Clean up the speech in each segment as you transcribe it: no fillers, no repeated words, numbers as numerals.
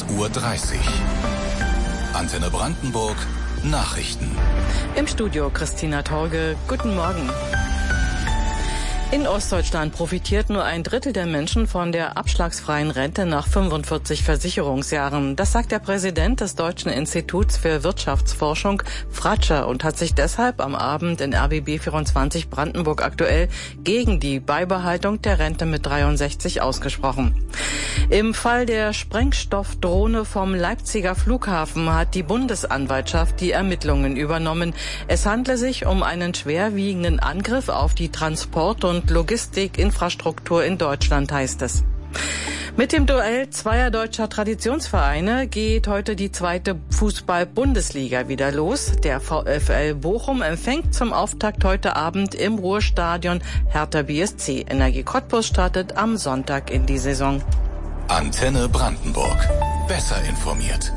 Uhr. Antenne Brandenburg Nachrichten. Im Studio Christina Torge. Guten Morgen. In Ostdeutschland profitiert nur ein Drittel der Menschen von der abschlagsfreien Rente nach 45 Versicherungsjahren. Das sagt der Präsident des Deutschen Instituts für Wirtschaftsforschung, Fratscher, und hat sich deshalb am Abend in RBB 24 Brandenburg aktuell gegen die Beibehaltung der Rente mit 63 ausgesprochen. Im Fall der Sprengstoffdrohne vom Leipziger Flughafen hat die Bundesanwaltschaft die Ermittlungen übernommen. Es handle sich um einen schwerwiegenden Angriff auf die Transport- und Logistikinfrastruktur in Deutschland, heißt es. Mit dem Duell zweier deutscher Traditionsvereine geht heute die zweite Fußball-Bundesliga wieder los. Der VfL Bochum empfängt zum Auftakt heute Abend im Ruhrstadion Hertha BSC. Energie Cottbus startet am Sonntag in die Saison. Antenne Brandenburg. Besser informiert.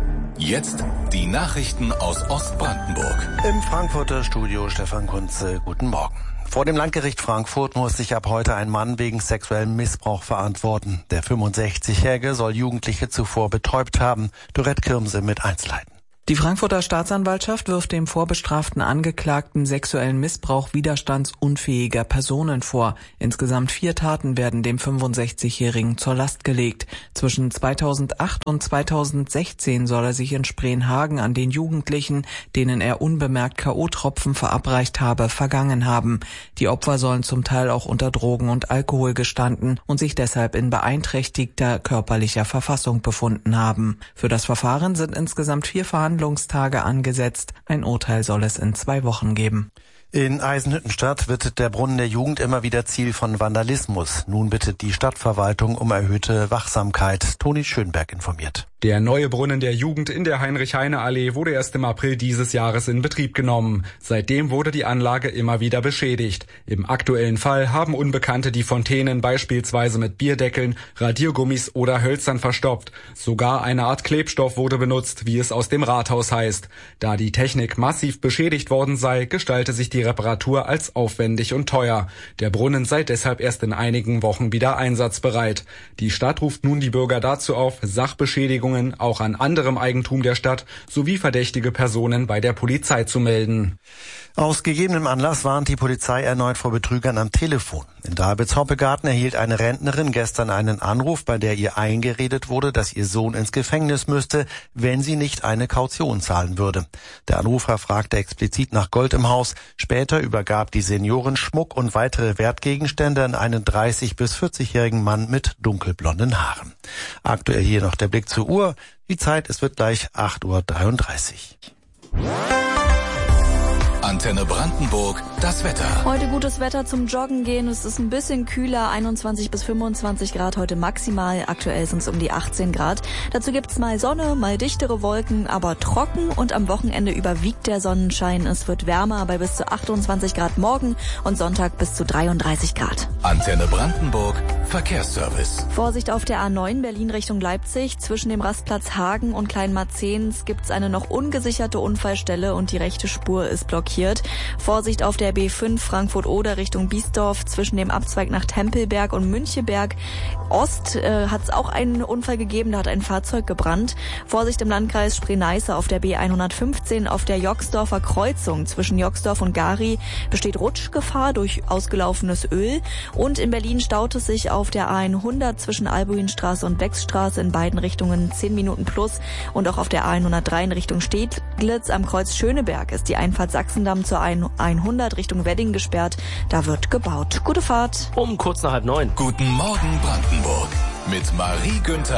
Jetzt die Nachrichten aus Ostbrandenburg. Im Frankfurter Studio Stefan Kunze, guten Morgen. Vor dem Landgericht Frankfurt muss sich ab heute ein Mann wegen sexuellem Missbrauch verantworten. Der 65-Jährige soll Jugendliche zuvor betäubt haben. Dorette Kirmse mit Einzelheiten. Die Frankfurter Staatsanwaltschaft wirft dem vorbestraften Angeklagten sexuellen Missbrauch widerstandsunfähiger Personen vor. Insgesamt 4 Taten werden dem 65-Jährigen zur Last gelegt. Zwischen 2008 und 2016 soll er sich in Spreenhagen an den Jugendlichen, denen er unbemerkt K.O.-Tropfen verabreicht habe, vergangen haben. Die Opfer sollen zum Teil auch unter Drogen und Alkohol gestanden und sich deshalb in beeinträchtigter körperlicher Verfassung befunden haben. Für das Verfahren sind insgesamt 4 Verhandlungstage angesetzt. Ein Urteil soll es in 2 Wochen geben. In Eisenhüttenstadt wird der Brunnen der Jugend immer wieder Ziel von Vandalismus. Nun bittet die Stadtverwaltung um erhöhte Wachsamkeit. Toni Schönberg informiert. Der neue Brunnen der Jugend in der Heinrich-Heine-Allee wurde erst im April dieses Jahres in Betrieb genommen. Seitdem wurde die Anlage immer wieder beschädigt. Im aktuellen Fall haben Unbekannte die Fontänen beispielsweise mit Bierdeckeln, Radiergummis oder Hölzern verstopft. Sogar eine Art Klebstoff wurde benutzt, wie es aus dem Rathaus heißt. Da die Technik massiv beschädigt worden sei, gestalte sich die Reparatur als aufwendig und teuer. Der Brunnen sei deshalb erst in einigen Wochen wieder einsatzbereit. Die Stadt ruft nun die Bürger dazu auf, Sachbeschädigungen auch an anderem Eigentum der Stadt sowie verdächtige Personen bei der Polizei zu melden. Aus gegebenem Anlass warnt die Polizei erneut vor Betrügern am Telefon. In Dalbitz-Hoppegarten erhielt eine Rentnerin gestern einen Anruf, bei der ihr eingeredet wurde, dass ihr Sohn ins Gefängnis müsste, wenn sie nicht eine Kaution zahlen würde. Der Anrufer fragte explizit nach Gold im Haus. Später übergab die Seniorin Schmuck und weitere Wertgegenstände an einen 30- bis 40-jährigen Mann mit dunkelblonden Haaren. Aktuell hier noch der Blick zur Uhr. Die Zeit, es wird gleich 8:33 Uhr. Antenne Brandenburg, das Wetter. Heute gutes Wetter zum Joggen gehen. Es ist ein bisschen kühler, 21 bis 25 Grad heute maximal. Aktuell sind es um die 18 Grad. Dazu gibt's mal Sonne, mal dichtere Wolken, aber trocken. Und am Wochenende überwiegt der Sonnenschein. Es wird wärmer bei bis zu 28 Grad morgen und Sonntag bis zu 33 Grad. Antenne Brandenburg, Verkehrsservice. Vorsicht auf der A9 Berlin Richtung Leipzig. Zwischen dem Rastplatz Hagen und Kleinmarzens gibt's eine noch ungesicherte Unfallstelle und die rechte Spur ist blockiert. Vorsicht auf der B5 Frankfurt-Oder Richtung Biesdorf. Zwischen dem Abzweig nach Tempelberg und Müncheberg Ost hat es auch einen Unfall gegeben, da hat ein Fahrzeug gebrannt. Vorsicht im Landkreis Spree-Neiße auf der B115 auf der Joxdorfer Kreuzung. Zwischen Joxdorf und Gari besteht Rutschgefahr durch ausgelaufenes Öl. Und in Berlin staut es sich auf der A100 zwischen Albuinstraße und Beckstraße in beiden Richtungen 10 Minuten plus. Und auch auf der A103 in Richtung Steglitz am Kreuz Schöneberg ist die Einfahrt Sachsendamm zur A100 Richtung Wedding gesperrt. Da wird gebaut. Gute Fahrt. Um kurz nach 8:30. Guten Morgen Brandenburg mit Marie Günther.